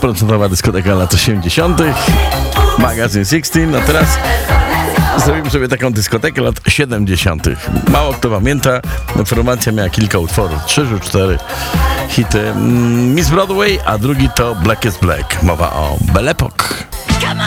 100% dyskoteka lat 80. Magazyn 16. No teraz zrobimy sobie taką dyskotekę lat 70. Mało kto pamięta, formacja miała kilka utworów, 3 czy 4 hity. Miss Broadway, a drugi to Black is Black. Mowa o Belle Époque.